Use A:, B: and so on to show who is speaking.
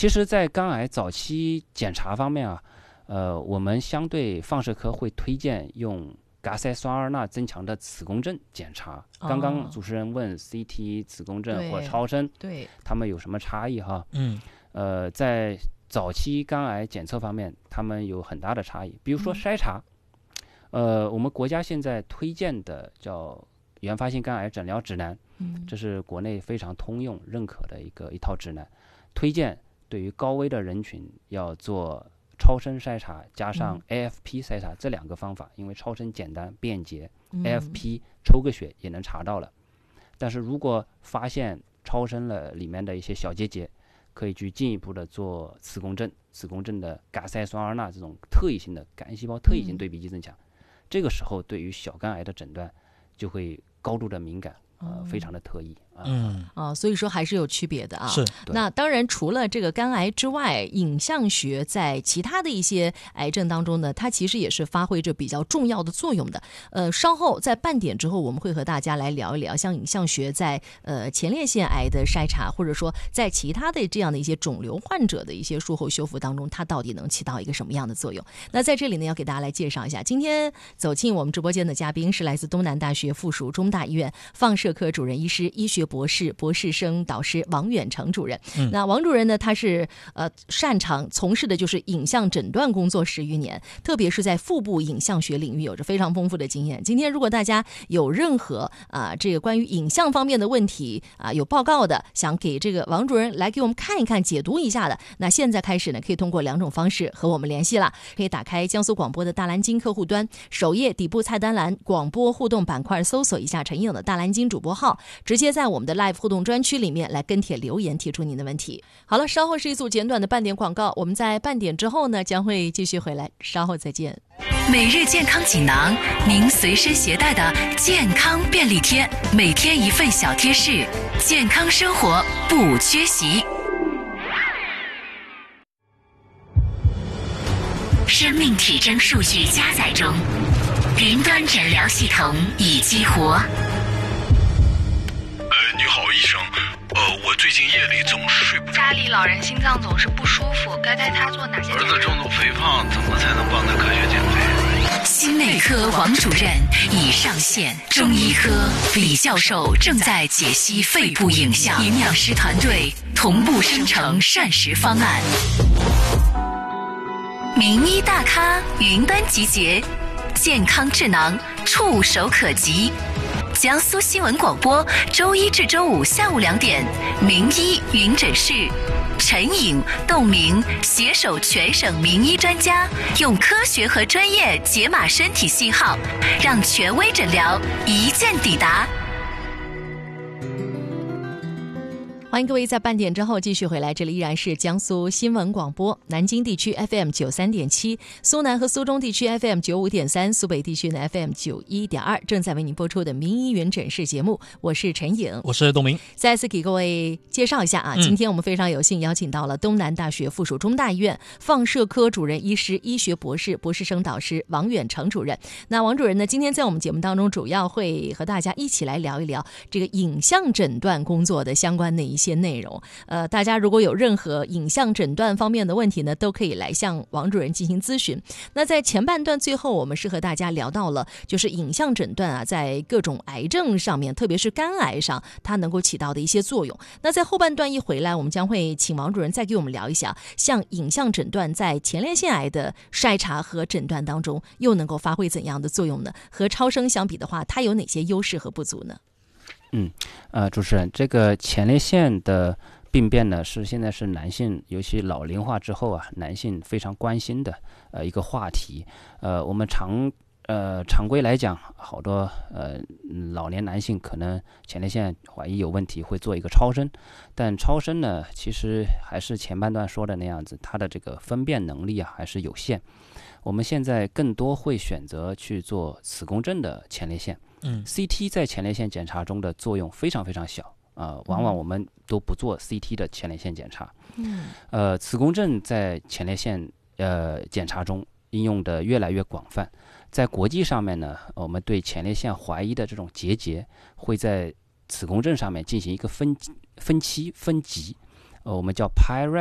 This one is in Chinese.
A: 其实在肝癌早期检查方面啊，我们相对放射科会推荐用嘎塞双二钠增强的磁共振检查。刚刚主持人问 CT 磁共振或超声，
B: 对，
A: 他们有什么差异哈？在早期肝癌检测方面，他们有很大的差异。比如说筛查，我们国家现在推荐的叫原发性肝癌诊疗指南，这是国内非常通用认可的一套指南，推荐对于高危的人群要做超声筛查加上 AFP 筛查这2个方法，因为超声简单便捷，AFP 抽个血也能查到了。但是如果发现超声了里面的一些小结节，可以去进一步的做磁共振，磁共振的嘎塞双二钠这种特异性的干细胞特异性对比剂增强，这个时候对于小肝癌的诊断就会高度的敏感，非常的特异。
B: 所以说还是有区别的啊。
C: 是。
B: 那当然，除了这个肝癌之外，影像学在其他的一些癌症当中呢，它其实也是发挥着比较重要的作用的。稍后在半点之后，我们会和大家来聊一聊，像影像学在前列腺癌的筛查，或者说在其他的这样的一些肿瘤患者的一些术后修复当中，它到底能起到一个什么样的作用？那在这里呢，要给大家来介绍一下，今天走进我们直播间的嘉宾是来自东南大学附属中大医院放射科主任医师、医学博士、博士生导师王远成主任。那王主任呢，他是擅长从事的就是影像诊断工作10余年，特别是在腹部影像学领域有着非常丰富的经验。今天如果大家有任何这个关于影像方面的问题有报告的，想给这个王主任来给我们看一看、解读一下的，那现在开始呢，可以通过2种方式和我们联系了。可以打开江苏广播的大蓝鲸客户端，首页底部菜单栏广播互动板块，搜索一下陈颖的大蓝鲸主播号，直接在我们的 Live 互动专区里面来跟帖留言提出您的问题。好了，稍后是一组简短的半点广告，我们在半点之后呢将会继续回来，稍后再见。
D: 每日健康锦囊，您随身携带的健康便利贴，每天一份小贴士，健康生活不缺席。生命体征数据加载中，云端诊疗系统已激活。
E: 你好，医生。我最近夜里总是睡不着。
F: 家里老人心脏总是不舒服，该带他做哪些？
E: 儿子重度肥胖，怎么才能帮他科学减肥？
D: 心内科王主任已上线，中医科李教授正在解析肺部影像，营养师团队同步生成膳食方案。名医大咖云端集结，健康智囊触手可及。江苏新闻广播周1至周5下午2点，名医云诊室，陈颖、窦明携手全省名医专家，用科学和专业解码身体信号，让权威诊疗一键抵达。
B: 欢迎各位在半点之后继续回来，这里依然是江苏新闻广播，南京地区 FM 93.7，苏南和苏中地区 FM 95.3，苏北地区呢 FM 91.2，正在为您播出的名医云诊室节目，我是陈颖，
C: 我是窦明。
B: 再次给各位介绍一下今天我们非常有幸邀请到了东南大学附属中大医院放射科主任医师、医学博士、博士生导师王远成主任。那王主任呢，今天在我们节目当中主要会和大家一起来聊一聊这个影像诊断工作的相关的一些内容。大家如果有任何影像诊断方面的问题呢，都可以来向王主任进行咨询。那在前半段最后，我们是和大家聊到了就是影像诊断在各种癌症上面，特别是肝癌上，它能够起到的一些作用。那在后半段一回来，我们将会请王主任再给我们聊一下，像影像诊断在前列腺癌的筛查和诊断当中又能够发挥怎样的作用呢？和超声相比的话，它有哪些优势和不足呢？
A: 主持人，这个前列腺的病变呢，现在是男性，尤其老龄化之后男性非常关心的一个话题。我们常规来讲，好多老年男性可能前列腺怀疑有问题，会做一个超声，但超声呢，其实还是前半段说的那样子，它的这个分辨能力还是有限。我们现在更多会选择去做磁共振的前列腺。CT 在前列腺检查中的作用非常非常小往往我们都不做 CT 的前列腺检查。磁共振在前列腺检查中应用的越来越广泛。在国际上面呢，我们对前列腺怀疑的这种结节，会在磁共振上面进行一个分期分级，我们叫 PIRAT